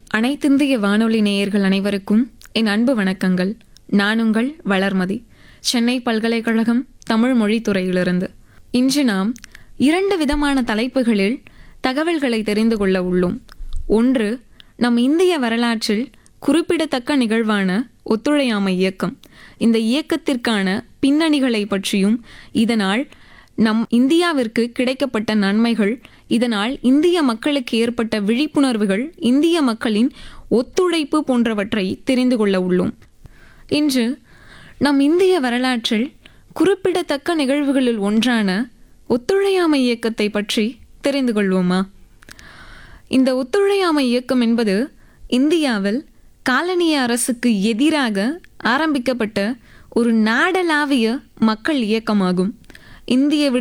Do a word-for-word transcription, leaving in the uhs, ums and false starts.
அனைத்திந்திய வானொலி நேயர்கள் அனைவருக்கும் என் அன்பு வணக்கங்கள். நான் உங்கள் வளர்மதி, சென்னை பல்கலைக்கழகம் தமிழ் மொழித்துறையிலிருந்து. இன்று நாம் இரண்டு விதமான தலைப்புகளில் தகவல்களை தெரிந்து கொள்ள உள்ளோம். ஒன்று, நம் இந்திய வரலாற்றில் குறிப்பிடத்தக்க நிகழ்வான ஒத்துழையாமை இயக்கம். இந்த இயக்கத்திற்கான பின்னணிகளை பற்றியும், இதனால் நம் இந்தியாவிற்கு கிடைக்கப்பட்ட நன்மைகள், இதனால் இந்திய மக்களுக்கு ஏற்பட்ட விழிப்புணர்வுகள், இந்திய மக்களின் ஒத்துழைப்பு போன்றவற்றை தெரிந்து கொள்ள உள்ளோம். இன்று நம் இந்திய வரலாற்றில் குறிப்பிடத்தக்க நிகழ்வுகளில் ஒன்றான ஒத்துழையாமை இயக்கத்தை பற்றி தெரிந்து கொள்வோமா? இந்த ஒத்துழையாமை இயக்கம் என்பது இந்தியாவில் காலனிய அரசுக்கு எதிராக ஆரம்பிக்கப்பட்ட ஒரு நாடளாவிய மக்கள் இயக்கமாகும். இந்திய